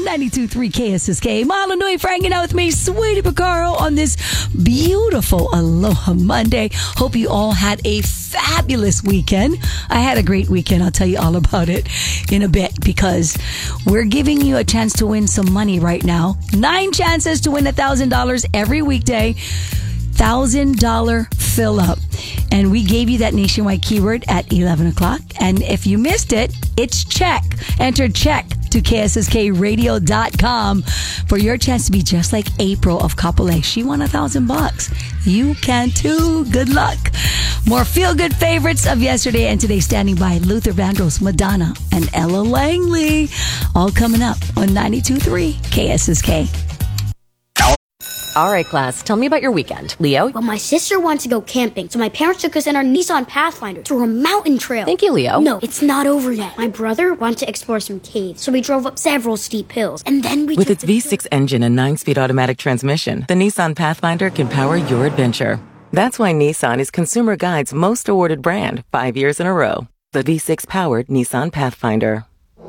92.3 KSSK. Mahalo nui for hanging out with me, Sweetie Picaro, on this beautiful Aloha Monday. Hope you all had a fabulous weekend. I had a great weekend. I'll tell you all about it in a bit because we're giving you a chance to win some money right now. 9 chances to win $1,000 every weekday. $1,000 fill up. And we gave you that nationwide keyword at 11 o'clock. And if you missed it, it's check. Enter check to KSSKradio.com for your chance to be just like April of Kapolei. She won $1,000. You can too. Good luck. More feel-good favorites of yesterday and today standing by. Luther Vandross, Madonna, and Ella Langley. All coming up on 92.3 KSSK. All right, class, tell me about your weekend. Leo? Well, my sister wanted to go camping, so my parents took us in our Nissan Pathfinder through a mountain trail. Thank you, Leo. No, it's not over yet. My brother wanted to explore some caves, so we drove up several steep hills, and then we... With its V6 engine and 9-speed automatic transmission, the Nissan Pathfinder can power your adventure. That's why Nissan is Consumer Guide's most awarded brand 5 years in a row. The V6-powered Nissan Pathfinder.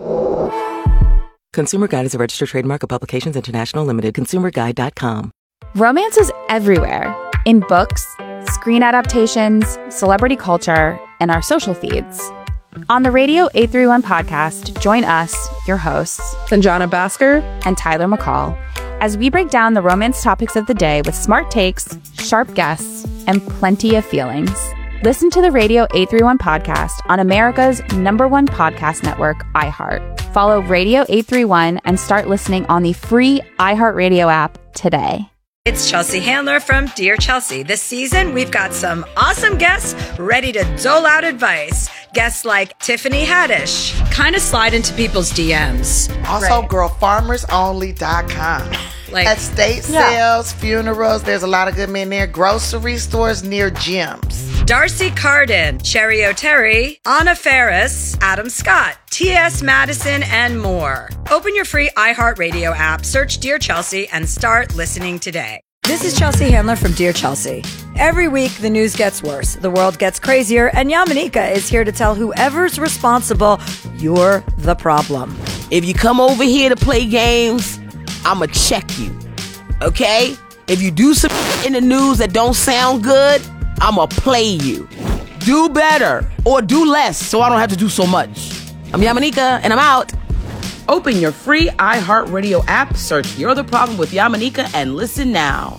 Consumer Guide is a registered trademark of Publications International Limited. ConsumerGuide.com. Romance is everywhere. In books, screen adaptations, celebrity culture, and our social feeds. On the Radio 831 podcast, join us, your hosts, Sanjana Bhaskar and Tyler McCall, as we break down the romance topics of the day with smart takes, sharp guests, and plenty of feelings. Listen to the Radio 831 podcast on America's #1 podcast network, iHeart. Follow Radio 831 and start listening on the free iHeartRadio app today. It's Chelsea Handler from Dear Chelsea. This season, we've got some awesome guests ready to dole out advice. Guests like Tiffany Haddish, kind of slide into people's DMs. Also, girlfarmersonly.com. Like estate sales, funerals, there's a lot of good men there. Grocery stores near gyms. Darcy Carden, Cherry O'Terry, Anna Ferris, Adam Scott, T.S. Madison, and more. Open your free iHeartRadio app, search Dear Chelsea, and start listening today. This is Chelsea Handler from Dear Chelsea. Every week, the news gets worse, the world gets crazier, and Yamanika is here to tell whoever's responsible, you're the problem. If you come over here to play games, I'ma check you, okay? If you do some in the news that don't sound good, I'ma play you. Do better or do less so I don't have to do so much. I'm Yamanika and I'm out. Open your free iHeartRadio app, search You're the Problem with Yamanika, and listen now.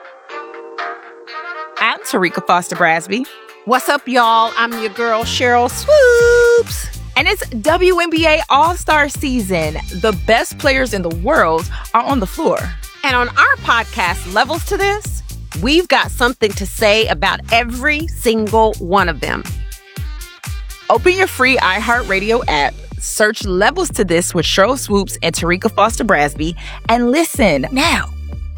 I'm Tarika Foster Brasby. What's up, y'all? I'm your girl, Cheryl Swoops. And it's WNBA All-Star season. The best players in the world are on the floor. And on our podcast, Levels to This, we've got something to say about every single one of them. Open your free iHeartRadio app, search Levels to This with Cheryl Swoops and Tarika Foster Brasby, and listen now.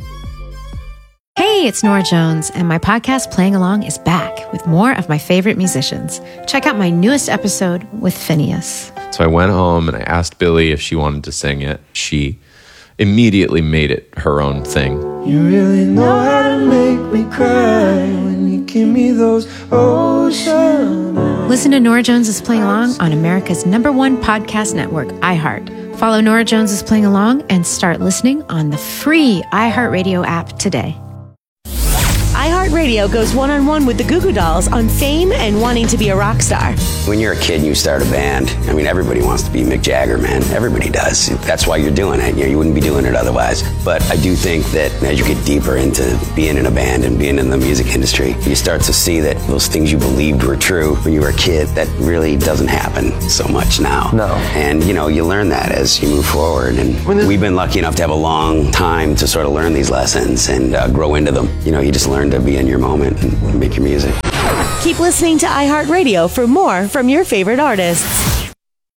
Hey, it's Nora Jones, and my podcast Playing Along is back with more of my favorite musicians. Check out my newest episode with Phineas. So I went home and I asked Billy if she wanted to sing it. She immediately made it her own thing. You really know how to make me cry when you give me those ocean eyes. Listen to Nora Jones is Playing Along on America's #1 podcast network, iHeart. Follow Nora Jones is Playing Along and start listening on the free iHeartRadio app today. iHeartRadio goes one-on-one with the Goo Goo Dolls on fame and wanting to be a rock star. When you're a kid and you start a band, I mean, everybody wants to be Mick Jagger, man. Everybody does. That's why you're doing it. You wouldn't be doing it otherwise. But I do think that as you get deeper into being in a band and being in the music industry, you start to see that those things you believed were true when you were a kid, that really doesn't happen so much now. No. And, you learn that as you move forward. And we've been lucky enough to have a long time to sort of learn these lessons and grow into them. You just learn to be in your moment and make your music. Keep listening to iHeartRadio for more from your favorite artists.